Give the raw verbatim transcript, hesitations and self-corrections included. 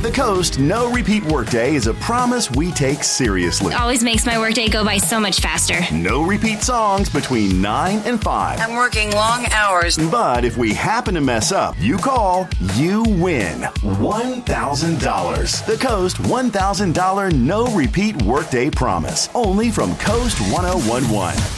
The Coast No Repeat Workday is a promise we take seriously. Always makes my workday go by so much faster. No repeat songs between nine and five. I'm working long hours. But if we happen to mess up, you call, you win one thousand dollars. The Coast one thousand dollars No Repeat Workday Promise. Only from Coast one oh one one.